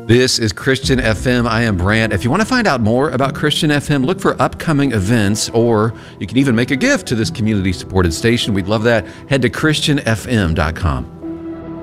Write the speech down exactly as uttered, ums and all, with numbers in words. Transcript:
This is Christian F M. I am Brant. If you want to find out more about Christian F M, look for upcoming events, or you can even make a gift to this community-supported station. We'd love that. Head to christian f m dot com.